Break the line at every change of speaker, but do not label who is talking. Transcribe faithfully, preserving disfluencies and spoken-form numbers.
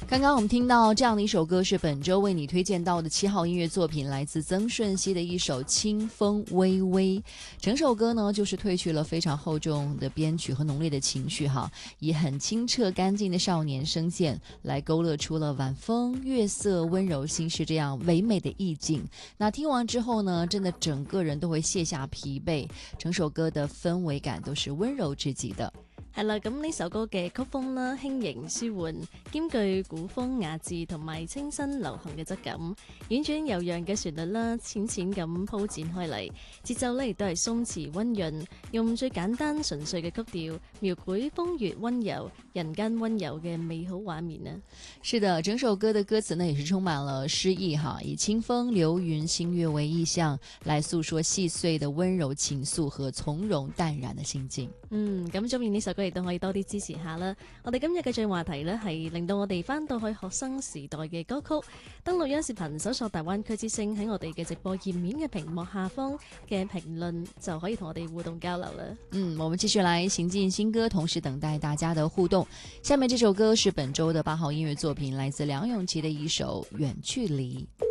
刚刚我们听到这样的一首歌，是本周为你推荐到的七号音乐作品，来自曾舜晞的一首《清风微微》。整首歌呢，就是褪去了非常厚重的编曲和浓烈的情绪哈，以很清澈干净的少年声线来勾勒出了晚风、月色、温柔心事这样唯美的意境。那听完之后呢，真的整个人都会卸下疲惫，整首歌的氛圍感都是溫柔至極的。
係啦，咁呢首歌嘅曲風啦，輕盈舒緩，兼具古風雅致同埋清新流行嘅質感，婉轉悠揚嘅旋律啦，淺淺咁鋪展開嚟，節奏咧亦都係鬆弛溫潤，用最簡單純粹嘅曲調描繪風月溫柔、人間溫柔嘅美好畫面啊！
是的，整首歌的歌詞呢也是充滿了詩意哈，以清風流雲星月為意象，來訴說細碎的溫柔情愫和從容淡然的心境。
嗯，咁中意呢首歌亦都可以多啲支持下啦。我哋今日嘅最話題呢，係令到我哋翻到去學生時代嘅歌曲。登錄央視頻搜索大灣區之聲，喺我哋嘅直播頁面嘅屏幕下方嘅評論就可以同我哋互動交流啦。
嗯，我們繼續來行進新歌，同時等待大家的互動。下面這首歌是本周的八號音樂作品，來自梁詠琪的一首《遠距離》。